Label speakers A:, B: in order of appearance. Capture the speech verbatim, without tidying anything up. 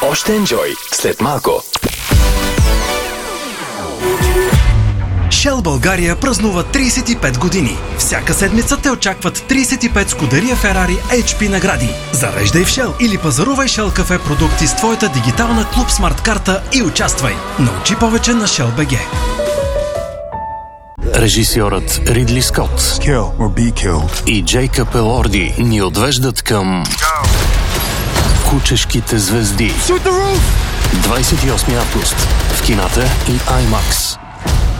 A: Още енджой след малко.
B: Shell България празнува трийсет и пет години. Всяка седмица те очакват трийсет и пет Scuderia Ferrari Ейч Пи награди. Зареждай в Shell или пазарувай Shell Cafe продукти с твоята дигитална Клуб Смарт карта и участвай. Научи повече на Shell би джи.
C: Режисьорът Ридли Скот и Джейкъб Елорди ни отвеждат към Кучешките звезди. двайсет и осми август в кината и IMAX.